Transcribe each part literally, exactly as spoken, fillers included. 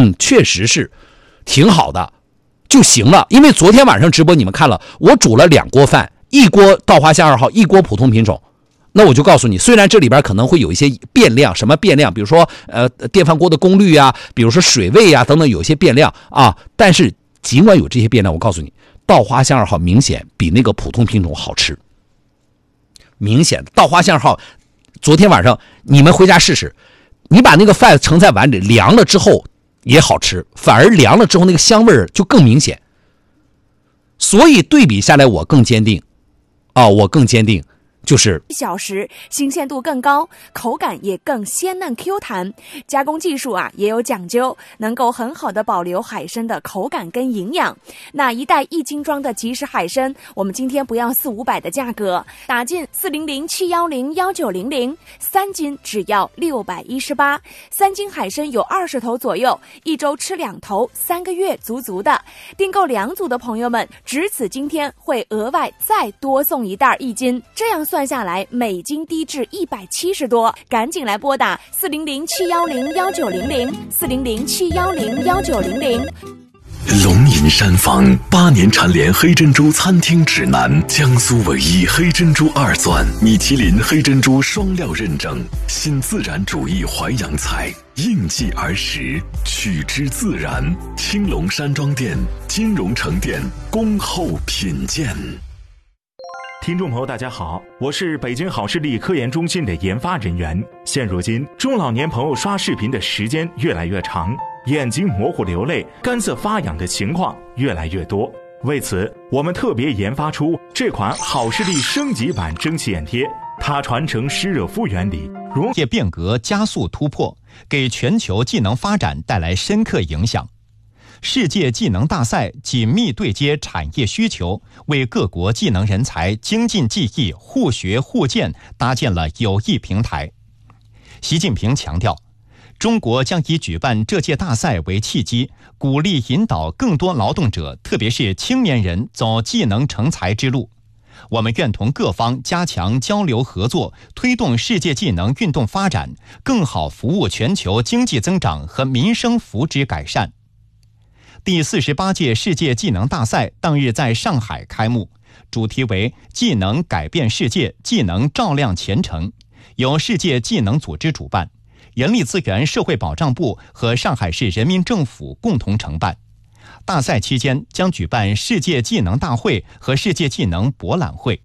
嗯，确实是挺好的就行了。因为昨天晚上直播你们看了，我煮了两锅饭，一锅稻花香二号，一锅普通品种。那我就告诉你，虽然这里边可能会有一些变量，什么变量，比如说呃电饭锅的功率啊，比如说水位啊等等，有一些变量啊，但是尽管有这些变量，我告诉你，稻花香二号明显比那个普通品种好吃，明显的稻花香二号，昨天晚上你们回家试试，你把那个饭盛在碗里，凉了之后也好吃，反而凉了之后那个香味就更明显。所以对比下来，我更坚定啊，我更坚定。就是一小时，新鲜度更高，口感也更鲜嫩 Q 弹。加工技术啊也有讲究，能够很好的保留海参的口感跟营养。那一袋一斤装的即食海参，我们今天不要四五百的价格，打进四零零七幺零幺九零零，三斤只要六百一十八。三斤海参有二十头左右，一周吃两头，三个月足足的。订购两组的朋友们，只此今天会额外再多送一袋一斤，这样算下来每斤低至一百七十多，赶紧来拨打四零零七幺零幺九零零，四零零七幺零幺九零零。 龙吟山房八年蝉联黑珍珠餐厅指南，江苏唯一黑珍珠二钻，米其林黑珍珠双料认证，新自然主义淮扬菜，应季而食，取之自然。青龙山庄店、金融城店恭候品鉴。 听众朋友大家好，我是北京好视力科研中心的研发人员。现如今中老年朋友刷视频的时间越来越长，眼睛模糊流泪、干涩发痒的情况越来越多。为此我们特别研发出这款好视力升级版蒸汽眼贴，它传承湿热敷原理， 融业变革加速突破，给全球技能发展带来深刻影响。世界技能大赛紧密对接产业需求，为各国技能人才精进技艺、互学互鉴搭建了有益平台。习近平强调，中国将以举办这届大赛为契机，鼓励引导更多劳动者，特别是青年人走技能成才之路。我们愿同各方加强交流合作，推动世界技能运动发展，更好服务全球经济增长和民生福祉改善。第四十八届世界技能大赛当日在上海开幕，主题为技能改变世界，技能照亮前程，由世界技能组织主办，人力资源社会保障部和上海市人民政府共同承办。大赛期间将举办世界技能大会和世界技能博览会。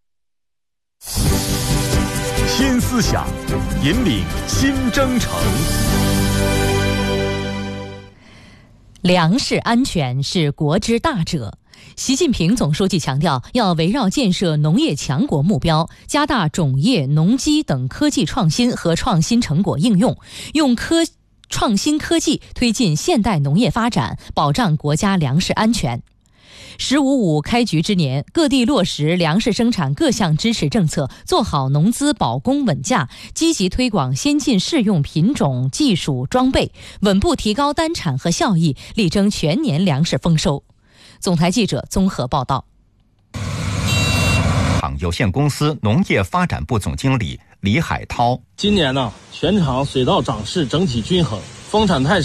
新思想，引领新征程。 粮食安全是国之大者。习近平总书记强调，要围绕建设农业强国目标，加大种业、农机等科技创新和创新成果应用，用科创新科技推进现代农业发展，保障国家粮食安全。十五五开局之年，各地落实粮食生产各项支持政策，做好农资保供稳价，积极推广先进适用品种、技术、装备，稳步提高单产和效益，力争全年粮食丰收。总台记者综合报道。 厂有限公司农业发展部总经理李海涛： 今年呢，全场水稻长势整体均衡，丰产态